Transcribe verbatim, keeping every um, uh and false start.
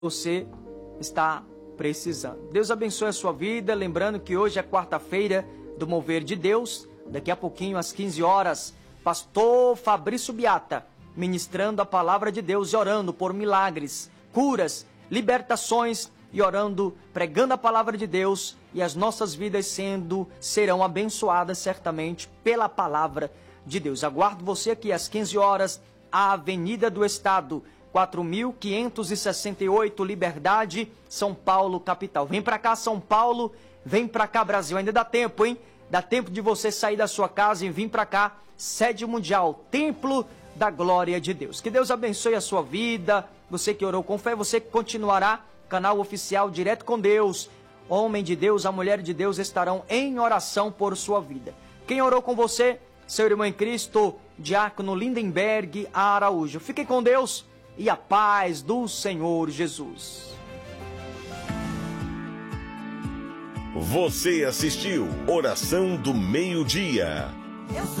você está precisando. Deus abençoe a sua vida, lembrando que hoje é quarta-feira do Mover de Deus, daqui a pouquinho às quinze horas, pastor Fabrício Biata, ministrando a palavra de Deus e orando por milagres, curas, libertações e orando, pregando a palavra de Deus, e as nossas vidas sendo, serão abençoadas certamente pela palavra de Deus. Aguardo você aqui às quinze horas, a Avenida do Estado, quatro mil quinhentos e sessenta e oito, Liberdade, São Paulo, capital. Vem pra cá, São Paulo, vem pra cá, Brasil. Ainda dá tempo, hein? Dá tempo de você sair da sua casa e vir pra cá, sede mundial, Templo da Glória de Deus. Que Deus abençoe a sua vida, você que orou com fé, você que continuará, canal oficial Direto com Deus. Homem de Deus, a mulher de Deus estarão em oração por sua vida. Quem orou com você? Seu irmão em Cristo, Diácono Lindenberg Araújo. Fique com Deus e a paz do Senhor Jesus. Você assistiu Oração do Meio-Dia.